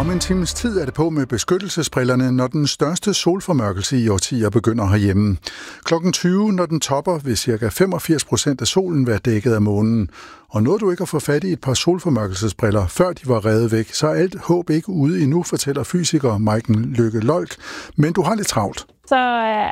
Om en times tid er det på med beskyttelsesbrillerne, når den største solformørkelse i årtier begynder herhjemme. Klokken 20, når den topper, vil ca. 85% af solen være dækket af månen. Og nåede du ikke at få fat i et par solformørkelsesbriller, før de var revet væk, så er alt håb ikke ude endnu, fortæller fysiker Maiken Lykke Lolk. Men du har lidt travlt. Så